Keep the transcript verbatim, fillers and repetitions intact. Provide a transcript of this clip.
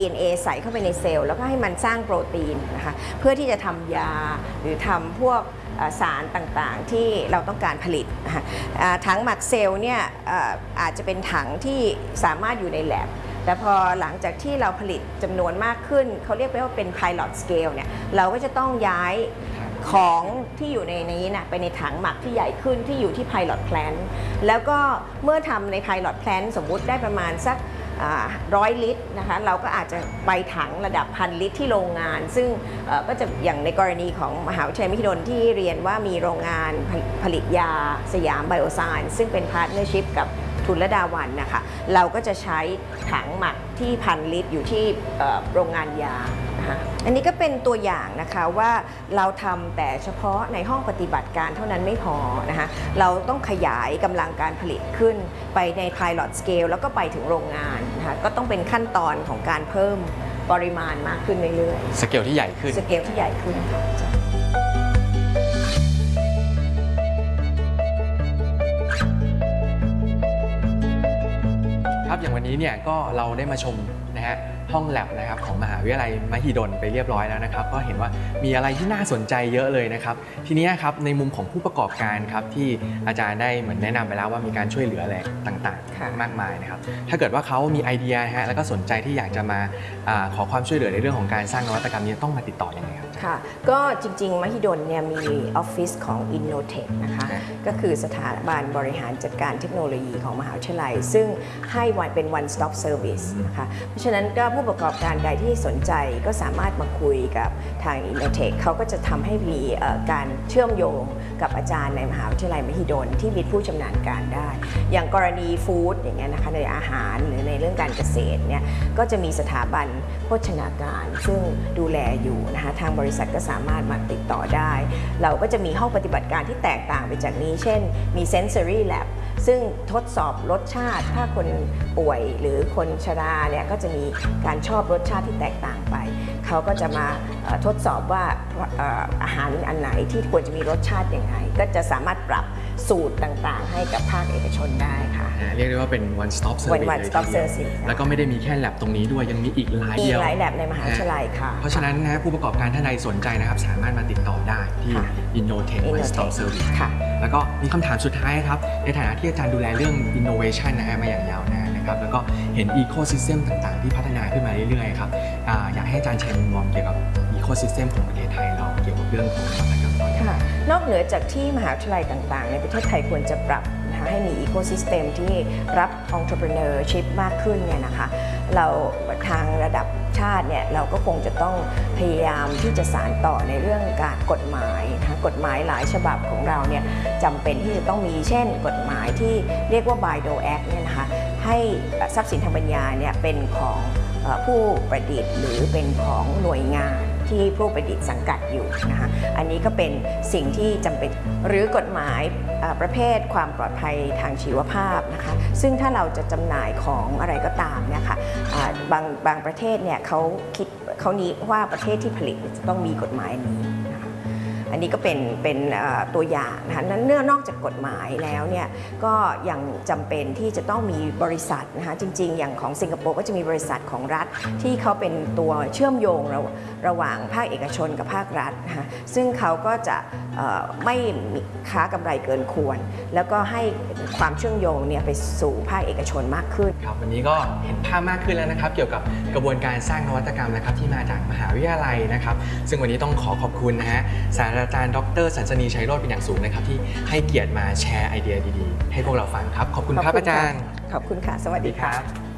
ดี เอ็น เอ ใส่เข้าไปในเซลล์แล้วก็ให้มันสร้างโปรตีนนะคะเพื่อที่จะทำยาหรือทำพวกสารต่างๆที่เราต้องการผลิตนะคะถังหมักเซลล์เนี่ยอาจจะเป็นถังที่สามารถอยู่ในแลบแต่พอหลังจากที่เราผลิตจำนวนมากขึ้นเขาเรียกว่าเป็น pilot scale เนี่ยเราก็จะต้องย้ายของที่อยู่ในนี้นะไปในถังหมักที่ใหญ่ขึ้นที่อยู่ที่ pilot plant แล้วก็เมื่อทำใน pilot plant สมมุติได้ประมาณสักร้อยลิตรนะคะเราก็อาจจะไปถังระดับพันลิตรที่โรงงานซึ่งก็จะอย่างในกรณีของมหาวิทยาลัยมหิดลที่เรียนว่ามีโรงงานผลิตยาสยามไบโอไซน์ซึ่งเป็นพาร์ทเนอร์ชิพกับทุนระดาวันนะคะเราก็จะใช้ถังหมักที่พันลิตรอยู่ที่โรงงานยานะคะอันนี้ก็เป็นตัวอย่างนะคะว่าเราทำแต่เฉพาะในห้องปฏิบัติการเท่านั้นไม่พอนะคะเราต้องขยายกำลังการผลิตขึ้นไปใน pilot scale แล้วก็ไปถึงโรงงานนะคะก็ต้องเป็นขั้นตอนของการเพิ่มปริมาณมากขึ้นเรื่อยๆสเกลที่ใหญ่ขึ้นสเกลที่ใหญ่ขึ้นครับอย่างวันนี้เนี่ยก็เราได้มาชมนะฮะห้องแลบนะครับของมหาวิทยาลัยมหิดลไปเรียบร้อยแล้วนะครับก็เห็นว่ามีอะไรที่น่าสนใจเยอะเลยนะครับทีนี้ครับในมุมของผู้ประกอบการครับที่อาจารย์ได้เหมือนแนะนำไปแล้วว่ามีการช่วยเหลืออะไรต่างๆมากมายนะครับถ้าเกิดว่าเขามีไอเดียฮะแล้วก็สนใจที่อยากจะมาขอความช่วยเหลือในเรื่องของการสร้างนวัตกรรมนี้ต้องมาติดต่อยังไงครับค่ะก็จริงๆมหิดลเนี่ยมีออฟฟิศของ Innotech นะคะก็คือสถาบันบริหารจัดการเทคโนโลยีของมหาวิทยาลัยซึ่งให้เป็น one stop service นะคะเพราะฉะนั้นก็ผู้ประกอบการใดที่สนใจก็สามารถมาคุยกับทาง Innotech เขาก็จะทำให้มีการเชื่อมโยงกับอาจารย์ในมหาวิทยาลัยมหิดลที่มีผู้ชำนาญการได้อย่างกรณีฟู้ดอย่างเงี้ยนะคะในอาหารหรือในเรื่องการเกษตรเนี่ยก็จะมีสถาบันโภชนาการซึ่งดูแลอยู่นะคะทางบริษัทก็สามารถมาติดต่อได้เราก็จะมีห้องปฏิบัติการที่แตกต่างไปจากนี้เช่นมี sensory lab ซึ่งทดสอบรสชาติถ้าคนป่วยหรือคนชราเนี่ยก็จะมีการชอบรสชาติที่แตกต่างไปเขาก็จะมาทดสอบว่าอาหารอันไหนที่ควรจะมีรสชาติยังไงก็จะสามารถปรับสูตรต่างๆให้กับภาคเอกชนได้ค่ะเรียกได้ว่าเป็น one stop service เลยทีเดียวแล้วก็ไม่ได้มีแค่แลบตรงนี้ด้วยยังมีอีกหลายเดียวหลายแลบในมหาวิทยาลัยค่ะเพราะฉะนั้นนะผู้ประกอบการท่านใดสนใจนะครับสามารถมาติดต่อได้ที่ Innotech one stop service แล้วก็มีคำถามสุดท้ายครับในฐานะที่อาจารย์ดูแลเรื่อง innovation นะฮะมาอย่างยาวนานนะครับแล้วก็เห็น ecosystem ต่างๆที่พัฒนาขึ้นมาเรื่อยๆครับอยากให้อาจารย์แชร์มุมมองเกี่ยวกับ ecosystem ของประเทศไทยเราเกี่ยวกับเรื่องของนวัตกรรมตอนนี้นอกเหนือจากที่มหาวิทยาลัยต่างๆในประเทศไทยควรจะปรับนะคะให้มี ecosystem ที่รับ entrepreneurship มากขึ้นเนี่ยนะคะเราทางระดับชาติเนี่ยเราก็คงจะต้องพยายามที่จะสานต่อในเรื่องการกฎหมายนะคะกฎหมายหลายฉบับของเราเนี่ยจำเป็นที่จะต้องมีเช่นกฎหมายที่เรียกว่า Bayh-Dole Act เนี่ยนะคะให้ทรัพย์สินทางปัญญาเนี่ยเป็นของผู้ประดิษฐ์หรือเป็นของหน่วยงานที่ผู้ประดิษฐ์สังกัดอยู่นะคะอันนี้ก็เป็นสิ่งที่จำเป็นหรือกฎหมายประเภทความปลอดภัยทางชีวภาพนะคะซึ่งถ้าเราจะจำหน่ายของอะไรก็ตามเนี่ยค่ะบางบางประเทศเนี่ยเขาคิดเขานี้ว่าประเทศที่ผลิตจะต้องมีกฎหมายนี้นะคะอันนี้ก็เป็นเป็นตัวอย่างนะคะนั้นเนื่องนอกจากกฎหมายแล้วเนี่ยก็ยังจำเป็นที่จะต้องมีบริษัทนะคะจริงๆอย่างของสิงคโปร์ก็จะมีบริษัทของรัฐที่เขาเป็นตัวเชื่อมโยงระระหว่างภาคเอกชนกับภาครัฐนะคะซึ่งเขาก็จะไม่ค้ากำไรเกินควรแล้วก็ให้ความเชื่อมโยงเนี่ยไปสู่ภาคเอกชนมากขึ้นครับวันนี้ก็เห็นภาพมากขึ้นแล้วนะครับเกี่ยวกับกระบวนการสร้างนวัตกรรมนะครับที่มาจากมหาวิทยาลัยนะครับซึ่งวันนี้ต้องขอขอบคุณนะฮะศาสตราจารย์ดร.สันสนีชัยโรจน์เป็นอย่างสูงนะครับที่ให้เกียรติมาแชร์ไอเดียดีๆให้พวกเราฟังครับขอบคุณครับอาจารย์ขอบคุณค่ะสวัสดีครับ